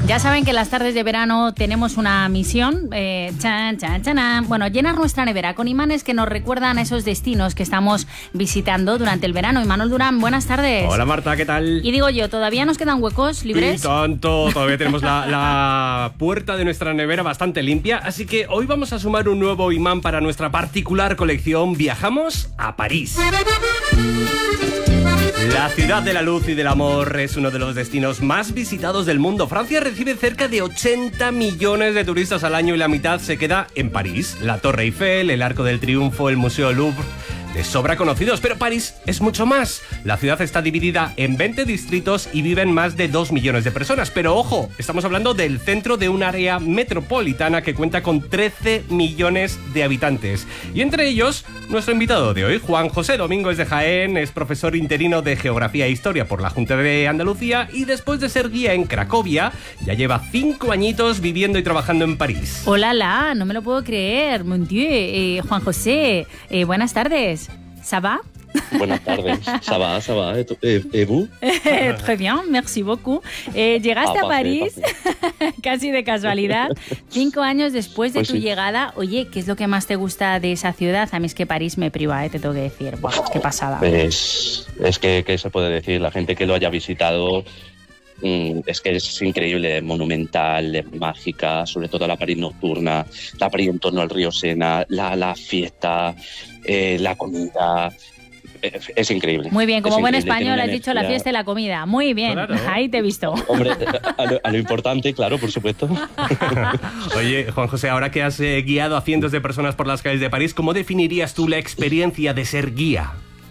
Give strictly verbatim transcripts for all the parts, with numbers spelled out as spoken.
Ya saben que en las tardes de verano tenemos una misión, eh, chan, chan, chan, bueno, llenar nuestra nevera con imanes que nos recuerdan a esos destinos que estamos visitando durante el verano. Imanol Durán, buenas tardes. Hola Marta, ¿qué tal? Y digo yo, ¿todavía nos quedan huecos libres? Y tanto, todavía tenemos la, la puerta de nuestra nevera bastante limpia, así que hoy vamos a sumar un nuevo imán para nuestra particular colección. Viajamos a París. La ciudad de la luz y del amor es uno de los destinos más visitados del mundo. Francia recibe cerca de ochenta millones de turistas al año y la mitad se queda en París. La Torre Eiffel, el Arco del Triunfo, el Museo Louvre, de sobra conocidos, pero París es mucho más. La ciudad está dividida en veinte distritos y viven más de dos millones de personas. Pero ojo, estamos hablando del centro de un área metropolitana que cuenta con trece millones de habitantes. Y entre ellos, nuestro invitado de hoy, Juan José Domingo, es de Jaén, es profesor interino de Geografía e Historia por la Junta de Andalucía y después de ser guía en Cracovia, ya lleva cinco añitos viviendo y trabajando en París. Hola, la, no me lo puedo creer, mon Dieu. Eh, Juan José, eh, buenas tardes. ¿Ça va? Buenas tardes. Ça va, ça va. ¿Et, et vous? Très bien, merci beaucoup. Eh, llegaste ah, a París, casi de casualidad, cinco años después de pues tu sí. llegada. Oye, ¿qué es lo que más te gusta de esa ciudad? A mí es que París me priva, eh, te tengo que decir. Buah, qué pasada. Pues, es que, ¿qué se puede decir? La gente que lo haya visitado... Es que es increíble, monumental, es mágica, sobre todo la París nocturna, la París en torno al río Sena, la, la fiesta, eh, la comida, es, es increíble. Muy bien, como buen increíble. español has dicho la fiesta y la comida, muy bien, claro. Ahí te he visto. Hombre, a lo, a lo importante, claro, por supuesto. Oye, Juan José, ahora que has eh, guiado a cientos de personas por las calles de París, ¿cómo definirías tú la experiencia de ser guía?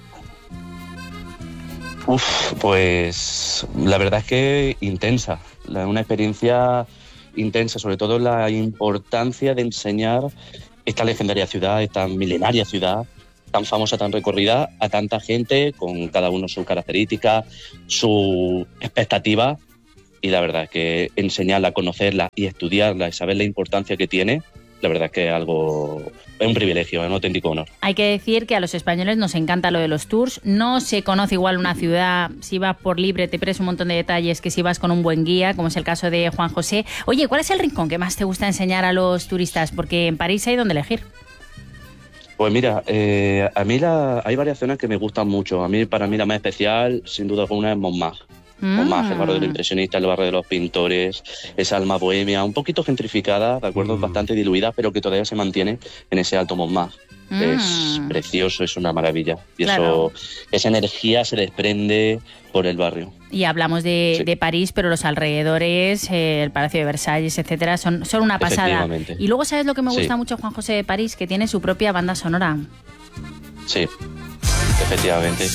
Uf, pues la verdad es que intensa, una experiencia intensa, sobre todo la importancia de enseñar esta legendaria ciudad, esta milenaria ciudad, tan famosa, tan recorrida, a tanta gente, con cada uno sus características, sus expectativas, y la verdad es que enseñarla, conocerla y estudiarla y saber la importancia que tiene, la verdad es que es algo, es un privilegio, es un auténtico honor. Hay que decir que a los españoles nos encanta lo de los tours. No se conoce igual una ciudad, si vas por libre te pierdes un montón de detalles que si vas con un buen guía, como es el caso de Juan José. Oye, ¿cuál es el rincón que más te gusta enseñar a los turistas? Porque en París hay donde elegir. Pues mira, eh, a mí la, hay varias zonas que me gustan mucho. A mí, para mí la más especial, sin duda alguna, es Montmartre. Mm. Montmartre, el barrio de los impresionistas, el barrio de los pintores, esa alma bohemia, un poquito gentrificada, de acuerdo, mm. bastante diluida, pero que todavía se mantiene en ese alto Montmartre. Mm. Es precioso, es una maravilla. Y claro. eso, esa energía se desprende por el barrio. Y hablamos de, sí. de París, pero los alrededores, eh, el Palacio de Versalles, etcétera, son, son una pasada. Y luego, ¿sabes lo que me gusta sí. mucho, Juan José, de París? Que tiene su propia banda sonora. Sí, efectivamente.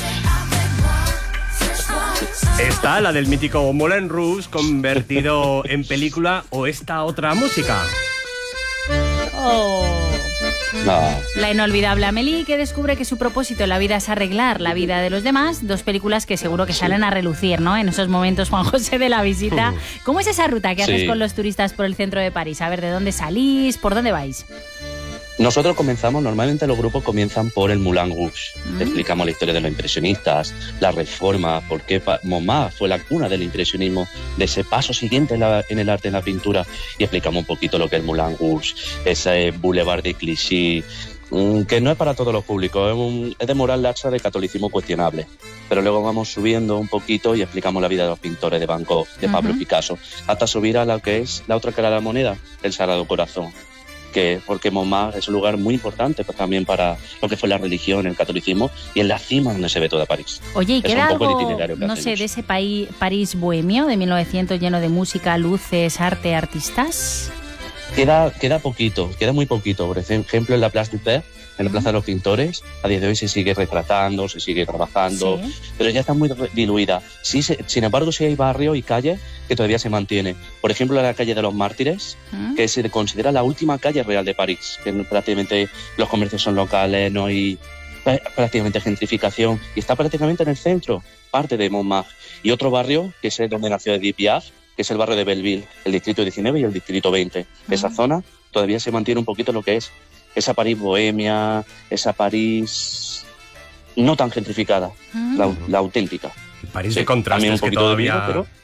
Está la del mítico Moulin Rouge convertido en película o esta otra música. Oh. No. La inolvidable Amélie, que descubre que su propósito en la vida es arreglar la vida de los demás. Dos películas que seguro que salen a relucir, ¿no? En esos momentos, Juan José, de la visita. ¿Cómo es esa ruta que haces sí. con los turistas por el centro de París? A ver, ¿de dónde salís? ¿Por dónde vais? Nosotros comenzamos, normalmente los grupos comienzan por el Moulin Rouge. Mm. Explicamos la historia de los impresionistas, la reforma, por qué Montmartre fue la cuna del impresionismo, de ese paso siguiente en, la, en el arte, en la pintura, y explicamos un poquito lo que es el Moulin Rouge, ese Boulevard de Clichy, que no es para todos los públicos, es, un, es de moral laxa de catolicismo cuestionable. Pero luego vamos subiendo un poquito y explicamos la vida de los pintores, de Van Gogh, de Pablo uh-huh. Picasso, hasta subir a lo que es la otra cara de la moneda, el Sagrado Corazón. Que, porque Montmartre es un lugar muy importante pues, también para lo que fue la religión, el catolicismo, y en la cima donde se ve toda París. Oye, ¿y queda algo, no hacemos. sé, de ese país, París bohemio de mil novecientos lleno de música, luces, arte, artistas? Queda, queda poquito, queda muy poquito. Por ejemplo, en la Place du Père, en la Plaza de los Pintores, a día de hoy se sigue retratando, se sigue trabajando, ¿sí? Pero ya está muy diluida. Sí, se, sin embargo, sí hay barrios y calles que todavía se mantienen. Por ejemplo, la calle de los Mártires, ¿Mm? que se considera la última calle real de París, que prácticamente los comercios son locales, no hay prácticamente gentrificación, y está prácticamente en el centro, parte de Montmartre. Y otro barrio, que es el donde nació Edith Piaf, que es el barrio de Belleville, el distrito diecinueve y el distrito veinte. ¿Mm? Esa zona todavía se mantiene un poquito lo que es esa París bohemia, esa París no tan gentrificada, mm. la, la auténtica. París sí, de contrastes que todavía, vivo, pero...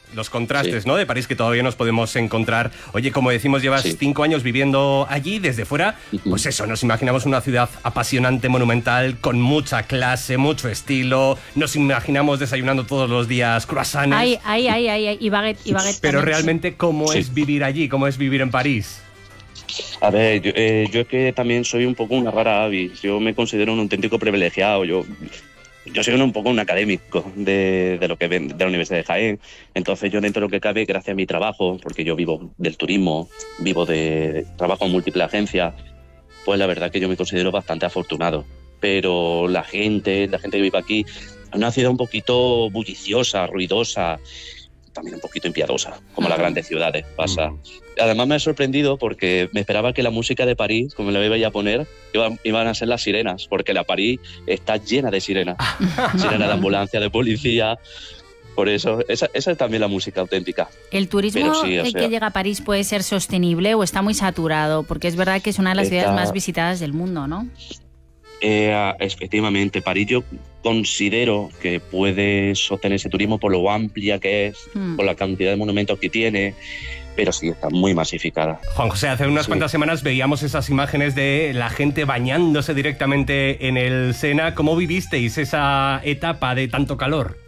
los contrastes, sí. ¿no? De París que todavía nos podemos encontrar. Oye, como decimos, llevas Sí. cinco años viviendo allí desde fuera. Uh-huh. Pues eso, nos imaginamos una ciudad apasionante, monumental, con mucha clase, mucho estilo. Nos imaginamos desayunando todos los días croissants. Ay, ay, ay, ay, ay, y baguette, y baguette Pero también. realmente, ¿cómo Sí. es vivir allí? ¿Cómo es vivir en París? A ver, yo, eh, yo es que también soy un poco una rara avis. Yo me considero un auténtico privilegiado. Yo, yo soy un poco un académico de, de lo que ven- de la Universidad de Jaén. Entonces yo dentro de lo que cabe, gracias a mi trabajo, porque yo vivo del turismo, vivo de trabajo en múltiples agencias, pues la verdad que yo me considero bastante afortunado. Pero la gente, la gente que vive aquí, es una ciudad un poquito bulliciosa, ruidosa, también un poquito impiadosa, como las grandes ciudades pasa. Mm. Además me ha sorprendido porque me esperaba que la música de París, como la iba a poner, iban, iban a ser las sirenas, porque la París está llena de sirenas. Sirenas de ambulancia, de policía. Por eso, esa, esa es también la música auténtica. ¿El turismo Pero sí, o eh, sea- que llega a París puede ser sostenible o está muy saturado? Porque es verdad que es una de las Está- ciudades más visitadas del mundo, ¿no? Eh, efectivamente, París yo considero que puede sostener ese turismo por lo amplia que es, Hmm. por la cantidad de monumentos que tiene, pero sí está muy masificada. Juan José, hace unas Sí. cuantas semanas veíamos esas imágenes de la gente bañándose directamente en el Sena. ¿Cómo vivisteis esa etapa de tanto calor?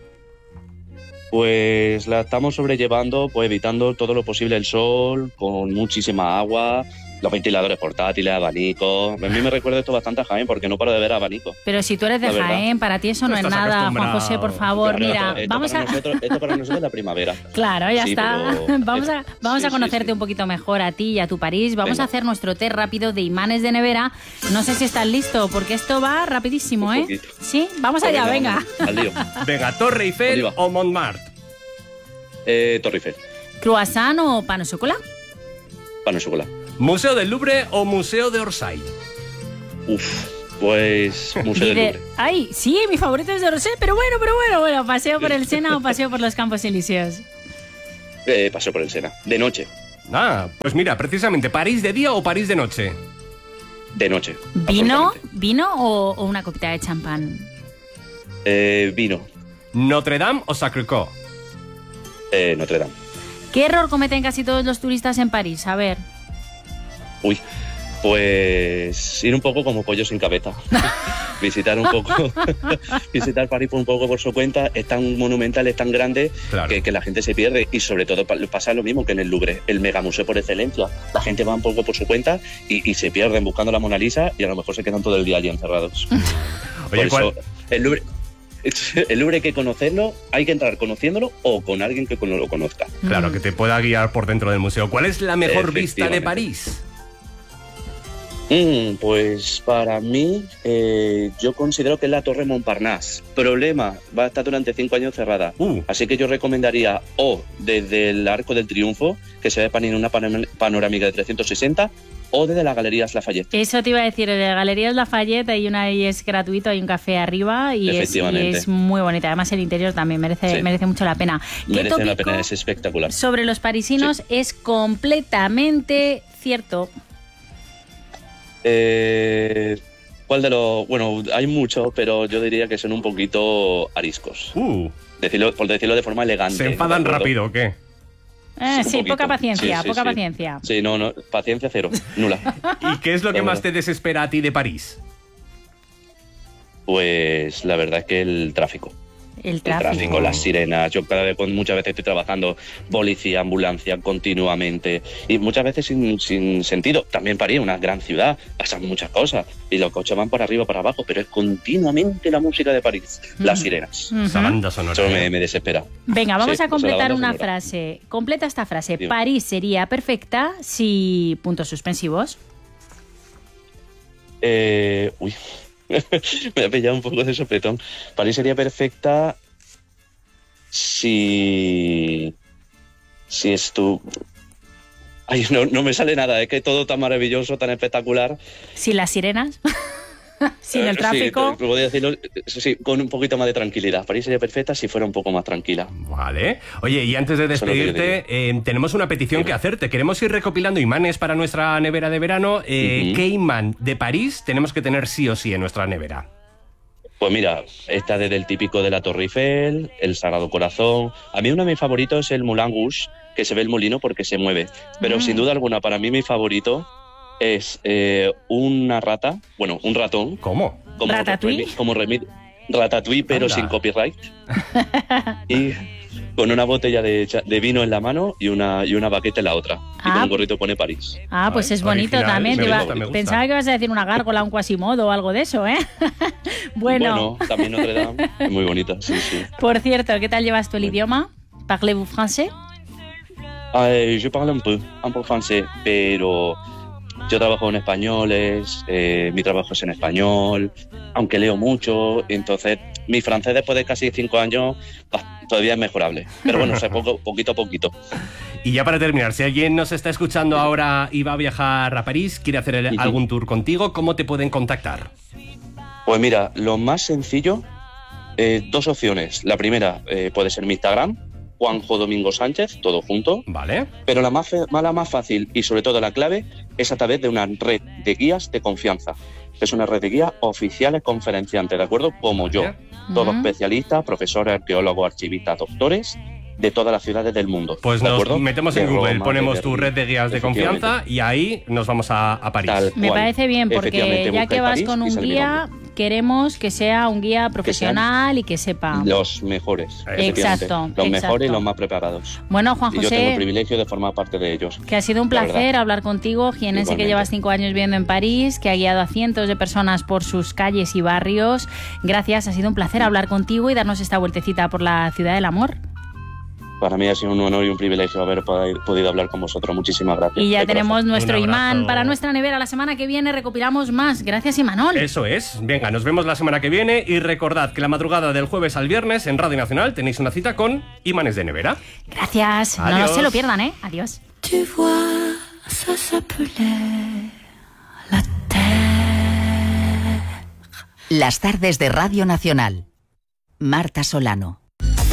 Pues la estamos sobrellevando, pues evitando todo lo posible el sol, con muchísima agua, los ventiladores portátiles, abanicos. A mí me recuerda esto bastante a Jaén porque no paro de ver abanicos. Pero si tú eres de La verdad. Jaén, para ti eso no Tú es estás nada, Juan acostumbrado. José, por favor. Claro, Mira, esto, esto vamos para a... nosotros, esto para nosotros es la primavera. Claro, ya Sí, está. pero- Vamos a, vamos sí, a sí, conocerte sí. un poquito mejor a ti y a tu París. Vamos Venga. a hacer nuestro test rápido de imanes de nevera. No sé si estás listo, porque esto va rapidísimo, Un ¿eh? poquito. Sí, vamos allá, Pues venga. vamos, al lío. Venga, Torre Eiffel Oliva. o Montmartre. Eh, Torre Eiffel, ¿Croissant o pan au chocolat? pan de chocolate. Museo del Louvre o Museo de Orsay. Uf, pues Museo del Dice, Louvre. ay, sí, mi favorito es de Rosé, pero bueno, pero bueno, bueno, paseo por el Sena o paseo por los Campos Elíseos. Eh, paseo por el Sena. De noche, Ah, pues mira, precisamente, ¿París de día o París de noche? de noche. ¿Vino, absolutamente. vino o, o una copita de champán? Eh, vino, ¿Notre Dame o Sacré-Cœur? eh, Notre Dame. ¿Qué error cometen casi todos los turistas en París? A ver. Uy, pues ir un poco como pollo sin cabeza. Visitar un poco, visitar París por un poco por su cuenta. Es tan monumental, es tan grande Claro. que, que la gente se pierde. Y sobre todo pa- pasa lo mismo que en el Louvre, el megamuseo por excelencia. La gente va un poco por su cuenta y, y se pierden buscando la Mona Lisa y a lo mejor se quedan todo el día allí encerrados. Oye, por ¿cuál- eso, el Louvre, el Louvre hay que conocerlo, hay que entrar conociéndolo o con alguien que no lo conozca. Claro, que te pueda guiar por dentro del museo. ¿Cuál es la mejor vista de Efectivamente. París? Mm, pues para mí, eh, yo considero que es la Torre Montparnasse. Problema, va a estar durante cinco años cerrada. Uh, Así que yo recomendaría o desde el Arco del Triunfo, que se ve en una panorama- panorámica de trescientos sesenta, o desde las Galerías Lafayette. Eso te iba a decir, de Galerías Lafayette hay una y es gratuito, hay un café arriba y es, y Efectivamente. es muy bonita. Además el interior también merece, Sí. merece mucho la pena. ¿Qué Merece la tópico pena, es espectacular. sobre los parisinos es completamente cierto? Eh, ¿Cuál de los...? Bueno, hay muchos, pero yo diría que son un poquito ariscos. uh, Decirlo, por decirlo de forma elegante. ¿se enfadan ¿de acuerdo? rápido o qué? Eh, Un sí, poquito. poca paciencia, Sí, sí, poca sí. paciencia. Sí, no, no, paciencia cero, nula. ¿Y qué es lo que La más verdad. te desespera a ti de París? Pues la verdad es que el tráfico. El El tráfico. tráfico, las sirenas. Yo cada vez, cuando muchas veces estoy trabajando, policía, ambulancia, continuamente. Y muchas veces sin, sin sentido. También París, una gran ciudad, pasan muchas cosas. Y los coches van para arriba, para abajo, pero es continuamente la música de París. Las Ujú. sirenas. Ujú. Esa banda sonora. Eso me, ¿eh? me desespera. Venga, vamos Sí, a pues, completar la banda una sonora. frase. Completa esta frase. Dime. París sería perfecta si... puntos suspensivos. Eh, uy, me ha pillado un poco de sopetón. París sería perfecta si... Si es tu... Ay, no, no me sale nada, es que todo tan maravilloso, tan espectacular. Sin las sirenas. Sin el Eh, tráfico. Sí, podría decirlo, sí, sí, con un poquito más de tranquilidad. París sería perfecta si fuera un poco más tranquila. Vale. Oye, y antes de Eso es lo que yo despedirte, eh, tenemos una petición Dime. que hacerte. Queremos ir recopilando imanes para nuestra nevera de verano. Eh, Ujú. ¿Qué imán de París tenemos que tener sí o sí en nuestra nevera? Pues mira, está desde el típico de la Torre Eiffel, el Sagrado Corazón. A mí uno de mis favoritos es el Moulin Rouge, que se ve el molino porque se mueve. Pero mm. sin duda alguna, para mí mi favorito es eh, una rata, bueno, un ratón. ¿Cómo? Como ¿Ratatouille? Remi, como Remi, Ratatouille, pero Anda. sin copyright. Y con una botella de, de vino en la mano y una, y una baqueta en la otra. Ah. Y con un gorrito pone París. Ah, pues Ay, es bonito original, también. me Te iba- gusta, me gusta. Pensaba que ibas a decir una gárgola, un Quasimodo o algo de eso, ¿eh? bueno, Bueno, también Notre Dame, es muy bonita, sí, sí. por cierto, ¿qué tal llevas tú el idioma? ¿Parlez-vous français? Eh, yo parlo un peu, un peu francés, pero yo trabajo en españoles, eh, mi trabajo es en español, aunque leo mucho, entonces mi francés después de casi cinco años bah, todavía es mejorable. Pero bueno, o sea, poco, poquito a poquito. Y ya para terminar, si alguien nos está escuchando ahora y va a viajar a París, quiere hacer el, Uh-huh. algún tour contigo, ¿cómo te pueden contactar? Pues mira, lo más sencillo, eh, dos opciones. La primera eh, puede ser mi Instagram, Juanjo Domingo Sánchez, todo junto. Vale. Pero la más, fe- la más fácil y sobre todo la clave es a través de una red de guías de confianza. Es una red de guías oficiales conferenciantes, ¿de acuerdo? Como yo. Vale. Todos Ujú. especialistas, profesores, arqueólogos, archivistas, doctores de todas las ciudades del mundo. Pues ¿de nos acuerdo? metemos De en Google, Roma, ponemos de tu Berlín. red de guías de Efectivamente. confianza y ahí nos vamos a, a París. Tal Me cual. parece bien, porque Efectivamente, ya busca que vas París con y un sale mi guía, nombre. queremos que sea un guía profesional y que sepa. Los mejores. efectivamente. Exacto, Los mejores exacto. y los más preparados. Bueno, Juan Y yo tengo el José, privilegio de formar parte de ellos. que ha sido un La placer verdad. hablar contigo, jienense que Igualmente. llevas cinco años viviendo en París, que ha guiado a cientos de personas por sus calles y barrios. Gracias, ha sido un placer hablar contigo y darnos esta vueltecita por la ciudad del amor. Para mí ha sido un honor y un privilegio haber pod- podido hablar con vosotros. Muchísimas gracias. Y ya de tenemos corazón. nuestro Un abrazo. imán para nuestra nevera. La semana que viene recopilamos más. Gracias, Imanol. Eso es. Venga, nos vemos la semana que viene y recordad que la madrugada del jueves al viernes en Radio Nacional tenéis una cita con Imanes de Nevera. Gracias. No Adiós. se lo pierdan, ¿eh? Adiós. Tu vois, ça s'appelait la terre. Las tardes de Radio Nacional. Marta Solano.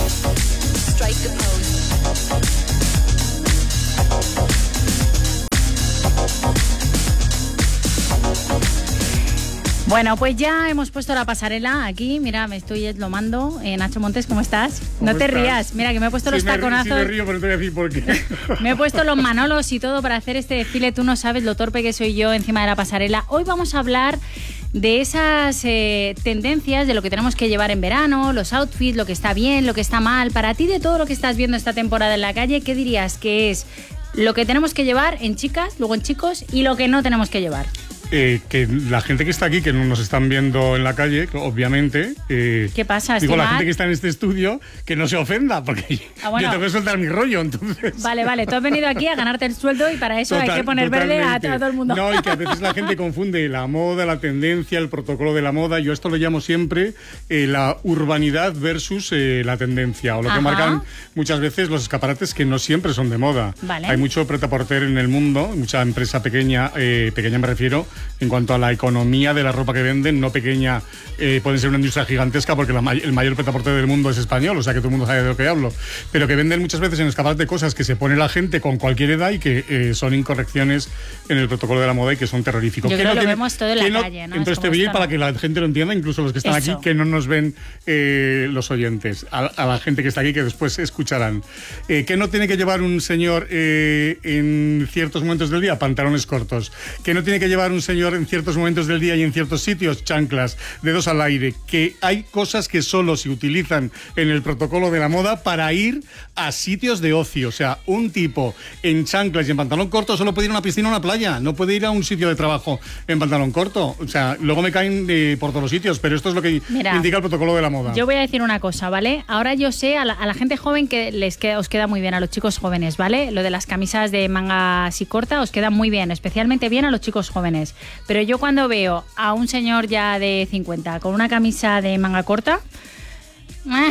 Bueno, pues ya hemos puesto la pasarela aquí. Mira, me estoy eslomando. Eh, Nacho Montes, ¿cómo estás? ¿Cómo no te estás? rías. Mira, que me he puesto los Sí me, rí- taconazos. sí me río, pero te voy a decir por qué. Me he puesto los manolos y todo para hacer este desfile. Tú no sabes lo torpe que soy yo encima de la pasarela. Hoy vamos a hablar de esas eh, tendencias, de lo que tenemos que llevar en verano, los outfits, lo que está bien, lo que está mal. Para ti, de todo lo que estás viendo esta temporada en la calle, ¿qué dirías que es lo que tenemos que llevar en chicas, luego en chicos, y lo que no tenemos que llevar? Eh, que la gente que está aquí, que no nos están viendo en la calle, obviamente. Eh, ¿Qué pasa? Digo, ¿Estoy la mal? gente que está en este estudio, que no se ofenda, porque Ah, bueno. yo tengo que soltar mi rollo, entonces. Vale, vale, tú has venido aquí a ganarte el sueldo y para eso hay Total- que poner verde a totalmente. todo el mundo. No, y que a veces la gente confunde la moda, la tendencia, el protocolo de la moda. Yo esto lo llamo siempre eh, la urbanidad versus eh, la tendencia, o lo Ajá. que marcan muchas veces los escaparates que no siempre son de moda. Vale. Hay mucho prêt-à-porter en el mundo, mucha empresa pequeña, eh, pequeña me refiero, en cuanto a la economía de la ropa que venden, no pequeña, eh, puede ser una industria gigantesca porque la may- el mayor prêt-à-porter del mundo es español, o sea que todo el mundo sabe de lo que hablo, pero que venden muchas veces en escaparate cosas que se pone la gente con cualquier edad y que eh, son incorrecciones en el protocolo de la moda y que son terroríficos. Yo ¿Qué creo no que lo tiene- vemos todo en qué la no- calle, ¿no? Es Entonces te como voy a ir esto, para ¿no? que la gente lo entienda, incluso los que están Eso. aquí, que no nos ven eh, los oyentes, a, a la gente que está aquí que después escucharán. Eh, ¿Qué no tiene que llevar un señor eh, en ciertos momentos del día? Pantalones cortos. ¿Qué no tiene que llevar un señor en ciertos momentos del día y en ciertos sitios? Chanclas, dedos al aire. Que hay cosas que solo se utilizan en el protocolo de la moda para ir a sitios de ocio. O sea, un tipo en chanclas y en pantalón corto solo puede ir a una piscina o una playa, no puede ir a un sitio de trabajo en pantalón corto. O sea, luego me caen eh, por todos los sitios, pero esto es lo que Mira, indica el protocolo de la moda. Yo voy a decir una cosa, ¿vale? Ahora yo sé a la, a la gente joven que les queda, os queda muy bien, a los chicos jóvenes, ¿vale? Lo de las camisas de manga así corta os queda muy bien, especialmente bien a los chicos jóvenes. Pero yo cuando veo a un señor ya de cincuenta con una camisa de manga corta, eh,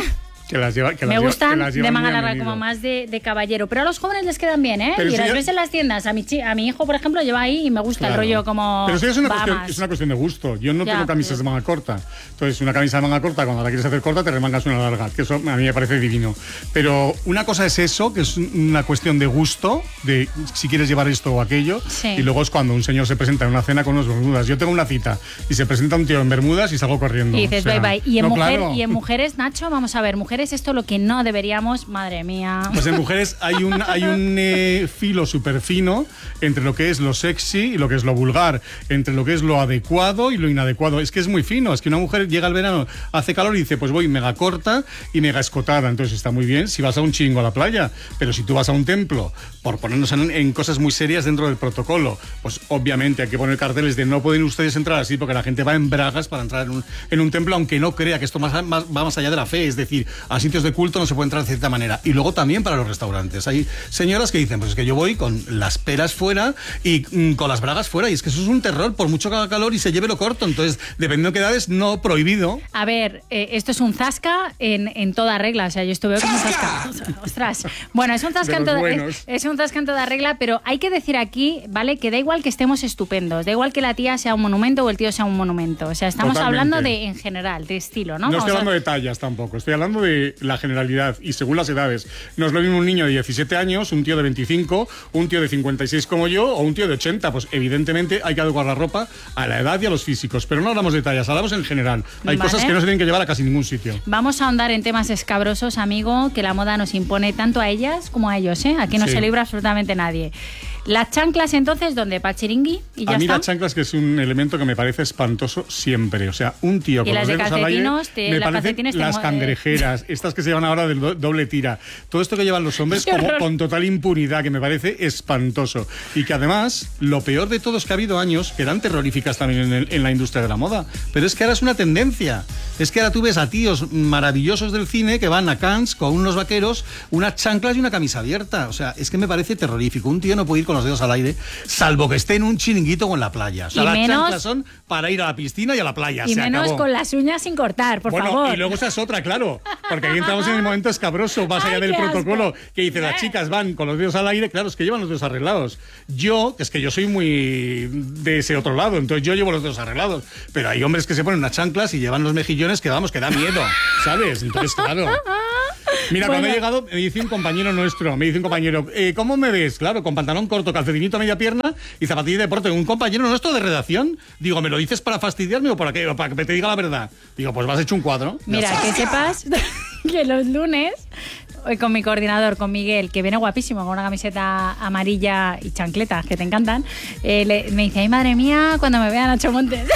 Que las lleva, que me las gustan lleva, que las de manga muy larga, amenito. como más de, de caballero. Pero a los jóvenes les quedan bien, ¿eh? Pero y si las ya- ves en las tiendas. A mi, chi- a mi hijo, por ejemplo, lleva ahí y me gusta Claro. el rollo como. Pero eso ya es una, cuestión, Bahamas. es una cuestión de gusto. Yo no Ya, tengo camisas pero- de manga corta. Entonces, una camisa de manga corta, cuando la quieres hacer corta, te remangas una larga. Que eso a mí me parece divino. Pero una cosa es eso, que es una cuestión de gusto, de si quieres llevar esto o aquello. Sí. Y luego es cuando un señor se presenta en una cena con unos bermudas. Yo tengo una cita y se presenta un tío en bermudas y salgo corriendo. Y dices, O sea, bye bye. Y en, no, mujer, claro. y en mujeres, Nacho, vamos a ver, mujeres, esto lo que no deberíamos, madre mía. Pues en mujeres hay un, hay un eh, filo súper fino entre lo que es lo sexy y lo que es lo vulgar, entre lo que es lo adecuado y lo inadecuado. Es que es muy fino, es que una mujer llega al verano, hace calor y dice, pues voy mega corta y mega escotada. Entonces está muy bien si vas a un chingo a la playa, pero si tú vas a un templo, por ponernos en, en cosas muy serias dentro del protocolo, pues obviamente hay que poner carteles de no pueden ustedes entrar así porque la gente va en bragas para entrar en un, en un templo, aunque no crea que esto más, más, va más allá de la fe. Es decir, a sitios de culto no se puede entrar de cierta manera. Y luego también para los restaurantes. Hay señoras que dicen, pues es que yo voy con las peras fuera y mm, con las bragas fuera. Y es que eso es un terror, por mucho que haga calor y se lleve lo corto. Entonces, dependiendo de qué edades, no prohibido. A ver, eh, esto es un zasca en, en toda regla. O sea, yo esto veo que es un zasca. Ostras. Bueno, es un zasca, De en los toda, buenos. es, es un zasca en toda regla, pero hay que decir aquí, ¿vale? Que da igual que estemos estupendos, da igual que la tía sea un monumento o el tío sea un monumento. O sea, estamos Totalmente. hablando de, en general, de estilo, ¿no? No Vamos estoy a- hablando de tallas tampoco, estoy hablando de la generalidad y según las edades. No es lo mismo un niño de diecisiete años, un tío de veinticinco, un tío de cincuenta y seis como yo o un tío de ochenta. Pues evidentemente hay que adecuar la ropa a la edad y a los físicos, pero no hablamos de tallas, hablamos en general. Hay Vale. cosas que no se tienen que llevar a casi ningún sitio. Vamos a ahondar en temas escabrosos, amigo, que la moda nos impone tanto a ellas como a ellos, ¿eh? Aquí no Sí. se libra absolutamente nadie. Las chanclas, entonces, ¿dónde? ¿Para chiringui? Y ya A mí está. las chanclas, que es un elemento que me parece espantoso siempre. O sea, un tío Y con las los de dedos al aire, calcetinos, te- me las parecen calcetines te las mo- eh. cangrejeras, estas que se llevan ahora del do- doble tira. Todo esto que llevan los hombres Qué como horror. con total impunidad, que me parece espantoso. Y que además, lo peor de todo es que ha habido años que eran terroríficas también en, el- en la industria de la moda. Pero es que ahora es una tendencia. Es que ahora tú ves a tíos maravillosos del cine que van a Cannes con unos vaqueros, unas chanclas y una camisa abierta. O sea, es que me parece terrorífico. Un tío no puede ir con los dedos al aire, salvo que esté en un chiringuito o en la playa. O sea, Y las menos- chanclas son para ir a la piscina y a la playa. Y se menos acabó. con las uñas sin cortar, por bueno, favor. y luego esa es otra, claro, porque ahí entramos en el momento escabroso, más allá Ay, del qué protocolo, asco. que dice, las Eh. chicas van con los dedos al aire, claro, es que llevan los dedos arreglados. Yo, es que yo soy muy de ese otro lado, entonces yo llevo los dedos arreglados, pero hay hombres que se ponen unas chanclas y llevan los mejillones que, vamos, que da miedo, ¿sabes? Entonces, claro... Mira, Bueno. cuando he llegado, me dice un compañero nuestro, me dice un compañero, eh, ¿cómo me ves? Claro, con pantalón corto, calcetinito a media pierna y zapatilla de deporte. Un compañero nuestro de redacción, digo, ¿me lo dices para fastidiarme o para qué? O para que te diga la verdad. Digo, pues vas hecho un cuadro. Ya Mira, está. que sepas que los lunes, hoy con mi coordinador, con Miguel, que viene guapísimo, con una camiseta amarilla y chancletas que te encantan, eh, le- me dice, ay, madre mía, cuando me vean Nacho Montes.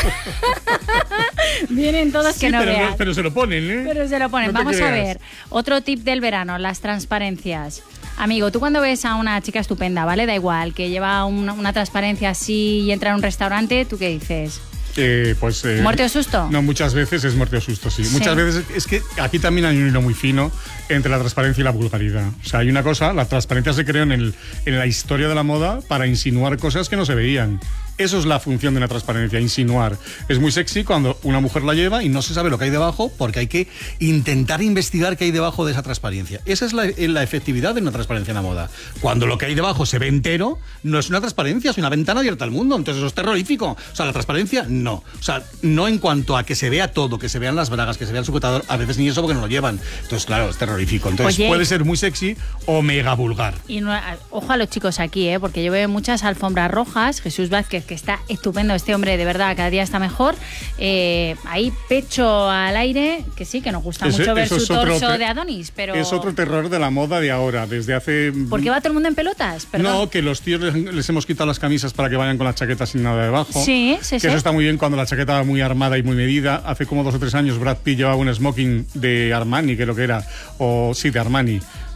Vienen todos Sí, que no pero, veas. pero se lo ponen, ¿eh? Pero se lo ponen. No te Vamos a creas. ver. Otro tip del verano, las transparencias. Amigo, tú cuando ves a una chica estupenda, ¿vale? Da igual, que lleva una, una transparencia así y entra a un restaurante, ¿tú qué dices? Eh, pues, eh, ¿Muerte o susto? No, muchas veces es muerte o susto, sí. Sí. Muchas veces es que aquí también hay un hilo muy fino entre la transparencia y la vulgaridad. O sea, hay una cosa, la transparencia se creó en, el, en la historia de la moda para insinuar cosas que no se veían. Eso es la función de una transparencia, insinuar. Es muy sexy cuando una mujer la lleva y no se sabe lo que hay debajo porque hay que intentar investigar qué hay debajo de esa transparencia. Esa es la, la efectividad de una transparencia en la moda. Cuando lo que hay debajo se ve entero, no es una transparencia, es una ventana abierta al mundo. Entonces eso es terrorífico. O sea, la transparencia, no. O sea, no en cuanto a que se vea todo, que se vean las bragas, que se vea el sujetador, a veces ni eso porque no lo llevan. Entonces, claro, es terrorífico. Entonces Oye. puede ser muy sexy o mega vulgar. Y no- ojo a los chicos aquí, ¿eh? Porque yo veo muchas alfombras rojas. Jesús Vázquez, que está estupendo, este hombre de verdad, cada día está mejor. Eh, ahí pecho al aire, que sí, que nos gusta Ese- mucho ver eso su es otro torso te- de Adonis, pero... Es otro terror de la moda de ahora, desde hace... ¿Por qué va todo el mundo en pelotas? Perdón. No, que los tíos les, les hemos quitado las camisas para que vayan con la chaqueta sin nada debajo. Sí, sí, Que sí. eso está muy bien cuando la chaqueta va muy armada y muy medida. Hace como dos o tres años Brad Pitt llevaba un smoking de Armani, que lo que era, o sí, de Armani.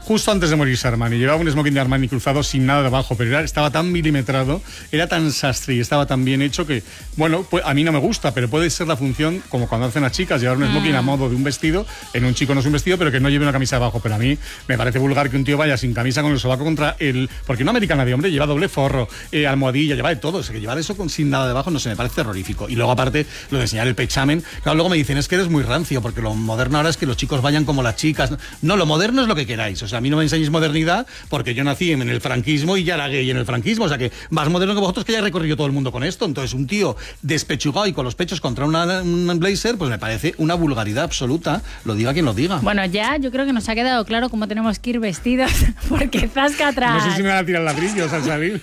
justo antes de morirse Armani. Llevaba un smoking de Armani cruzado sin nada debajo, pero era, estaba tan milimetrado, era tan sastre y estaba tan bien hecho que, bueno, pues a mí no me gusta, pero puede ser la función, como cuando hacen las chicas, llevar un smoking mm. a modo de un vestido. En un chico no es un vestido, pero que no lleve una camisa abajo. Pero a mí me parece vulgar que un tío vaya sin camisa con el sobaco contra el... Porque una americana de hombre lleva doble forro, eh, almohadilla, lleva de todo. O sea, que llevar eso con, sin nada debajo, no sé, me parece terrorífico. Y luego, aparte, lo de enseñar el pechamen. Claro, luego me dicen, es que eres muy rancio, porque lo moderno ahora es que los chicos vayan como las chicas. No, lo moderno es lo que queráis. O sea, a mí no me enseñéis modernidad, porque yo nací en el franquismo y ya era gay en el franquismo. O sea, que más moderno que vosotros, que ya he recorrido todo el mundo con esto. Entonces, un tío despechugado y con los pechos contra una, un blazer, pues me parece una vulgaridad absoluta. Lo diga quien lo diga. Bueno, ya yo creo que nos ha quedado claro cómo tenemos que ir vestidos, porque zasca atrás. No sé si me van a tirar ladrillos al salir.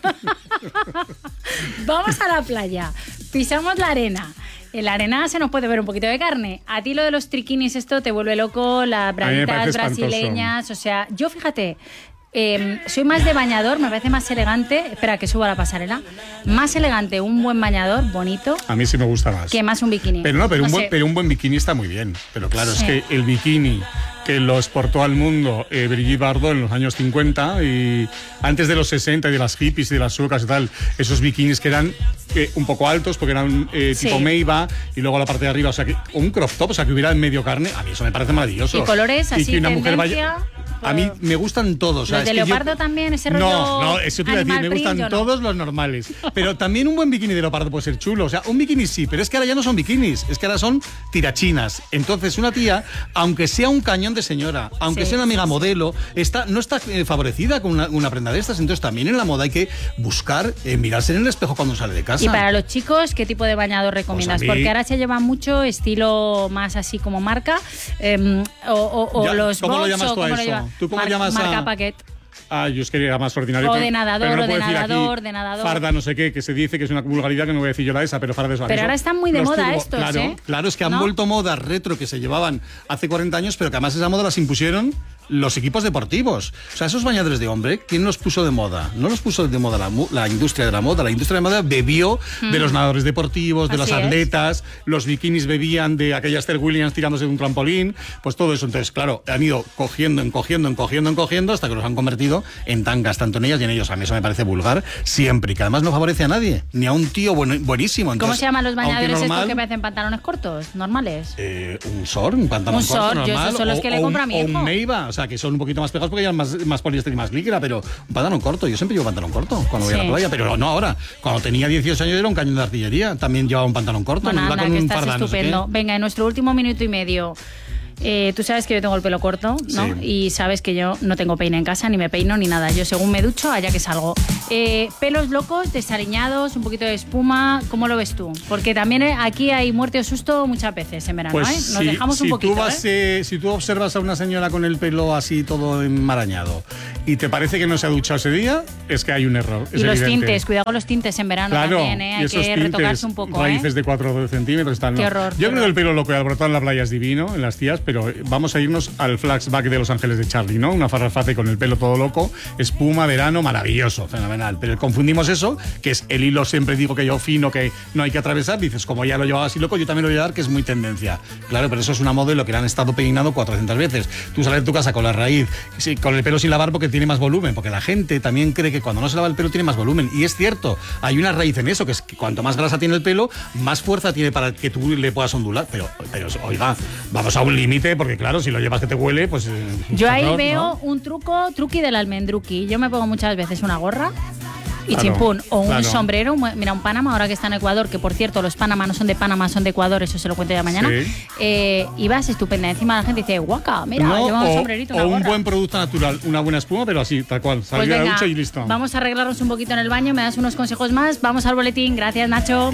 Vamos a la playa, pisamos la arena. En la arena se nos puede ver un poquito de carne. A ti lo de los triquinis, esto te vuelve loco, las braguitas brasileñas. O sea, yo fíjate, eh, soy más de bañador, me parece más elegante. Espera, que suba la pasarela. Más elegante un buen bañador, bonito. A mí sí me gusta más. Que más un bikini. Pero no, pero, no un, sé. buen, pero un buen bikini está muy bien. Pero claro, sí. Es que el bikini que lo exportó al mundo eh, Brigitte Bardot en los años cincuenta y antes de los sesenta y de las hippies y de las suecas y tal, esos bikinis que eran eh, un poco altos porque eran eh, tipo sí. Meiba y luego la parte de arriba, o sea, que un crop top, o sea, que hubiera en medio carne, a mí eso me parece maravilloso. Y colores así, y que una mujer vaya... A mí me gustan todos. ¿Los o sea, de es leopardo yo... también? Ese rollo. No, no, eso te iba a decir, me gustan print, todos no? los normales. Pero también un buen bikini de leopardo puede ser chulo. O sea, un bikini sí, pero es que ahora ya no son bikinis, es que ahora son tirachinas. Entonces, una tía, aunque sea un cañón de señora, aunque sí, sea una amiga sí, modelo, está, no está eh, favorecida con una, una prenda de estas. Entonces, también en la moda hay que buscar eh, mirarse en el espejo cuando sale de casa. Y para los chicos, ¿qué tipo de bañador recomiendas? Pues mí... Porque ahora se lleva mucho estilo más así como marca, eh, o, o, o ya, los ¿cómo box, lo llamas tú a eso? Lo ¿Tú cómo Mar llamas marca a...? paquet. Ah, yo es que era más ordinario. O pero, de nadador, pero no o de nadador, aquí, de nadador. Farda, no sé qué, que se dice que es una vulgaridad que no voy a decir yo la esa, pero farda es Pero ahora están muy de moda turbo, estos, claro, ¿eh? Claro, es que han ¿no? vuelto modas retro que se llevaban hace cuarenta años, pero que además esa moda las impusieron los equipos deportivos. O sea, esos bañadores de hombre, ¿quién los puso de moda? No los puso de moda la, la industria de la moda. La industria de la moda bebió mm. de los nadadores deportivos, de Así los atletas, es. Los bikinis bebían de aquella Esther Williams tirándose de un trampolín, pues todo eso. Entonces, claro, han ido cogiendo, encogiendo, encogiendo, encogiendo, hasta que los han convertido en tangas, tanto en ellas y en ellos. A mí eso me parece vulgar siempre, y que además no favorece a nadie, ni a un tío bueno, buenísimo. Entonces, ¿cómo se llaman los bañadores normal, estos que parecen pantalones cortos, normales? Eh, un short, un pantalón un corto short, normal. Yo esos son los que o, le compro a mi o hijo. un Meiba, o sea, que son un poquito más pegados porque ya más, más poliéster y más líquida, pero un pantalón corto. Yo siempre llevo pantalón corto cuando voy sí. a la playa, pero no ahora. Cuando tenía dieciocho años era un cañón de artillería, también llevaba un pantalón corto. Bueno, anda, con que un estás fardán, estupendo. No sé Venga, en nuestro último minuto y medio... Eh, tú sabes que yo tengo el pelo corto, ¿no? Sí. Y sabes que yo no tengo peine en casa, ni me peino, ni nada. Yo según me ducho, allá que salgo. Eh, pelos locos, desaliñados, un poquito de espuma, ¿cómo lo ves tú? Porque también aquí hay muerte o susto muchas veces en verano, pues ¿eh? Nos si, dejamos si un poquito, tú vas, ¿eh? Eh, si tú observas a una señora con el pelo así todo enmarañado y te parece que no se ha duchado ese día, es que hay un error. Y los evidente. tintes, cuidado con los tintes en verano claro, también, ¿eh? Hay que tintes, retocarse un poco, raíces ¿eh? de cuatro centímetros, tal, Qué no. horror. Yo qué creo horror. que el pelo loco y alborotado en la playa es divino, en las tías, pero vamos a irnos al flashback de Los Ángeles de Charlie, ¿no? Una farraface con el pelo todo loco, espuma, verano, maravilloso, fenomenal. Pero confundimos eso, que es el hilo, siempre digo que yo fino, que no hay que atravesar, dices, como ya lo llevaba así loco, yo también lo voy a dar, que es muy tendencia. Claro, pero eso es una modelo que le han estado peinado cuatrocientas veces. Tú sales de tu casa con la raíz, sí, con el pelo sin lavar porque tiene más volumen, porque la gente también cree que cuando no se lava el pelo tiene más volumen. Y es cierto, hay una raíz en eso, que es que cuanto más grasa tiene el pelo, más fuerza tiene para que tú le puedas ondular. Pero, pero oiga, vamos a un límite, porque claro, si lo llevas que te huele, pues... Eh, yo ahí error, veo ¿no? un truco, truqui del almendruqui. Yo me pongo muchas veces una gorra y claro, chimpún, o un claro. sombrero, mira, un Panamá, ahora que está en Ecuador, que por cierto, los Panamá no son de Panamá, son de Ecuador, eso se lo cuento ya mañana, sí. eh, y vas estupenda, encima la gente dice, guaca, mira, no, lleva un o, sombrerito, una o un gorra. buen producto natural, una buena espuma, pero así, tal cual, salir pues a venga, la ducha y listo. Vamos a arreglarnos un poquito en el baño, me das unos consejos más, vamos al boletín, gracias Nacho.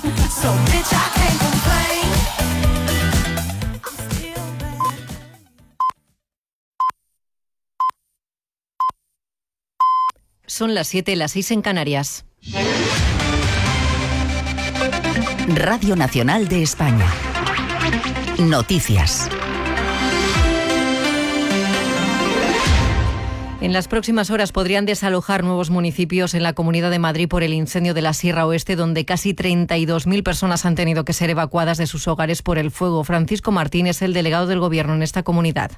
Son las siete, las seis en Canarias. Radio Nacional de España. Noticias. En las próximas horas podrían desalojar nuevos municipios en la Comunidad de Madrid por el incendio de la Sierra Oeste, donde casi treinta y dos mil personas han tenido que ser evacuadas de sus hogares por el fuego. Francisco Martín es el delegado del Gobierno en esta comunidad.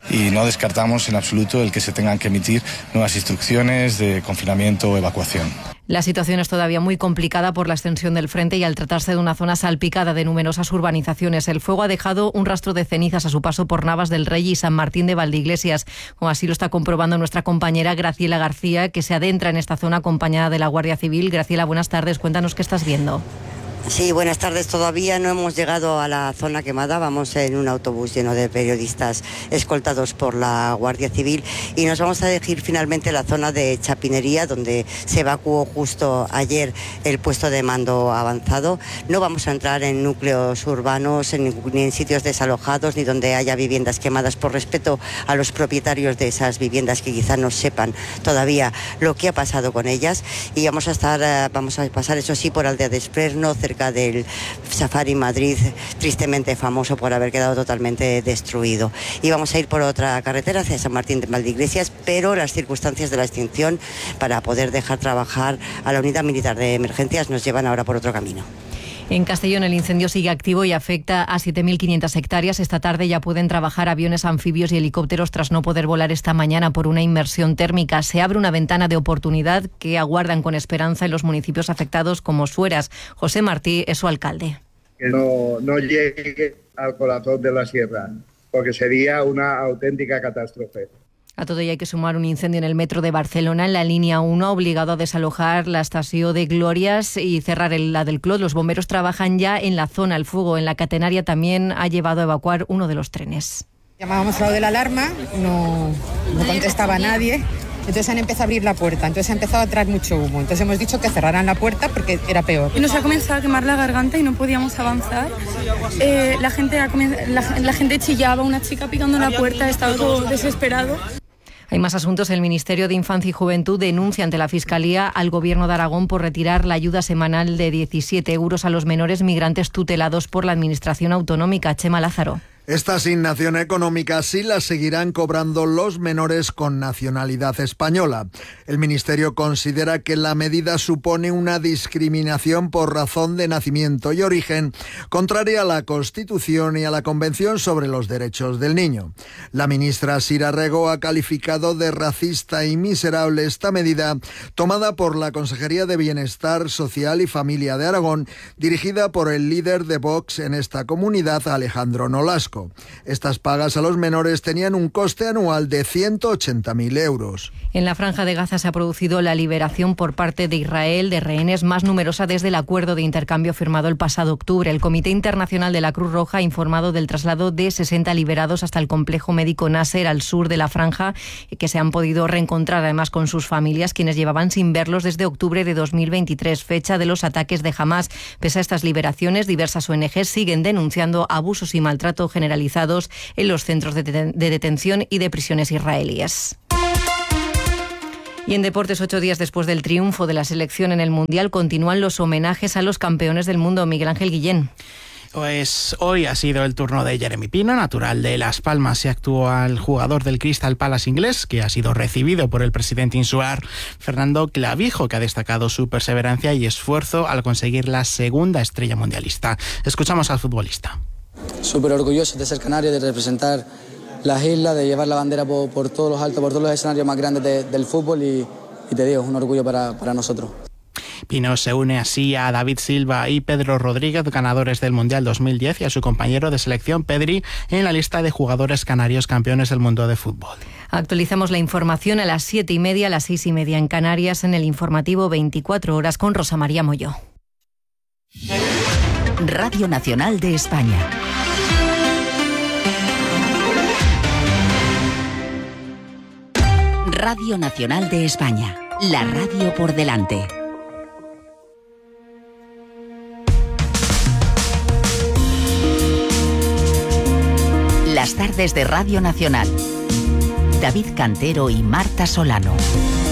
Y no descartamos en absoluto el que se tengan que emitir nuevas instrucciones de confinamiento o evacuación. La situación es todavía muy complicada por la extensión del frente y al tratarse de una zona salpicada de numerosas urbanizaciones. El fuego ha dejado un rastro de cenizas a su paso por Navas del Rey y San Martín de Valdeiglesias, como así lo está comprobando nuestra compañera Graciela García, que se adentra en esta zona acompañada de la Guardia Civil. Graciela, buenas tardes. Cuéntanos qué estás viendo. Sí, buenas tardes. Todavía no hemos llegado a la zona quemada. Vamos en un autobús lleno de periodistas escoltados por la Guardia Civil y nos vamos a dirigir finalmente a la zona de Chapinería, donde se evacuó justo ayer el puesto de mando avanzado. No vamos a entrar en núcleos urbanos, en, ni en sitios desalojados, ni donde haya viviendas quemadas, por respeto a los propietarios de esas viviendas que quizá no sepan todavía lo que ha pasado con ellas. Y vamos a estar, vamos a pasar, eso sí, por Aldea de Esprerno, cerca del Safari Madrid, tristemente famoso por haber quedado totalmente destruido. Y vamos a ir por otra carretera hacia San Martín de Valdeiglesias, pero las circunstancias de la extinción para poder dejar trabajar a la unidad militar de emergencias nos llevan ahora por otro camino. En Castellón el incendio sigue activo y afecta a siete mil quinientas hectáreas. Esta tarde ya pueden trabajar aviones, anfibios y helicópteros tras no poder volar esta mañana por una inmersión térmica. Se abre una ventana de oportunidad que aguardan con esperanza en los municipios afectados como Sueras. José Martí es su alcalde. Que no, no llegue al corazón de la sierra, porque sería una auténtica catástrofe. A todo ello hay que sumar un incendio en el metro de Barcelona, en la línea uno, obligado a desalojar la estación de Glorias y cerrar el, la del Clot. Los bomberos trabajan ya en la zona. El fuego en la catenaria también ha llevado a evacuar uno de los trenes. Llamábamos a lo de la alarma, no, no contestaba nadie. Entonces han empezado a abrir la puerta, entonces ha empezado a traer mucho humo. Entonces hemos dicho que cerraran la puerta porque era peor. Y nos ha comenzado a quemar la garganta y no podíamos avanzar. Eh, la, gente ha comen- la, la gente chillaba, una chica picando en la puerta, estaba todo desesperado. Hay más asuntos. El Ministerio de Infancia y Juventud denuncia ante la Fiscalía al Gobierno de Aragón por retirar la ayuda semanal de diecisiete euros a los menores migrantes tutelados por la Administración Autonómica. Chema Lázaro. Esta asignación económica sí la seguirán cobrando los menores con nacionalidad española. El Ministerio considera que la medida supone una discriminación por razón de nacimiento y origen, contraria a la Constitución y a la Convención sobre los Derechos del Niño. La ministra Sira Rego ha calificado de racista y miserable esta medida tomada por la Consejería de Bienestar Social y Familia de Aragón, dirigida por el líder de Vox en esta comunidad, Alejandro Nolasco. Estas pagas a los menores tenían un coste anual de ciento ochenta mil euros. En la Franja de Gaza se ha producido la liberación por parte de Israel de rehenes más numerosa desde el acuerdo de intercambio firmado el pasado octubre. El Comité Internacional de la Cruz Roja ha informado del traslado de sesenta liberados hasta el complejo médico Nasser al sur de la Franja, que se han podido reencontrar además con sus familias, quienes llevaban sin verlos desde octubre de dos mil veintitrés, fecha de los ataques de Hamás. Pese a estas liberaciones, diversas O N Ges siguen denunciando abusos y maltrato generalizados en los centros de, deten- de detención y de prisiones israelíes. Y en deportes, ocho días después del triunfo de la selección en el Mundial, continúan los homenajes a los campeones del mundo. Miguel Ángel Guillén. Pues hoy ha sido el turno de Jeremy Pino, natural de Las Palmas y actual jugador del Crystal Palace inglés, que ha sido recibido por el presidente insular Fernando Clavijo, que ha destacado su perseverancia y esfuerzo al conseguir la segunda estrella mundialista. Escuchamos al futbolista. Súper orgulloso de ser canario, de representar las islas, de llevar la bandera por, por todos los altos, por todos los escenarios más grandes de, del fútbol y, y te digo, es un orgullo para, para nosotros. Pino se une así a David Silva y Pedro Rodríguez, ganadores del Mundial dos mil diez, y a su compañero de selección Pedri en la lista de jugadores canarios campeones del mundo de fútbol. Actualizamos la información a las siete y media, a las seis y media en Canarias, en el informativo veinticuatro horas con Rosa María Molló. Radio Nacional de España. Radio Nacional de España. La radio por delante. Las tardes de Radio Nacional. David Cantero y Marta Solano.